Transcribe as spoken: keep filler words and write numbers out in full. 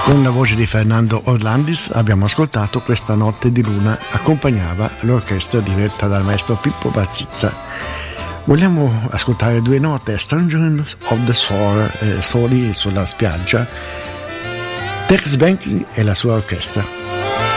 Con la voce di Fernando Orlandis abbiamo ascoltato Questa notte di luna, accompagnava l'orchestra diretta dal maestro Pippo Bazzizza. Vogliamo ascoltare due note, Strangers of the Shore, eh, Soli sulla spiaggia, Tex Bentley e la sua orchestra.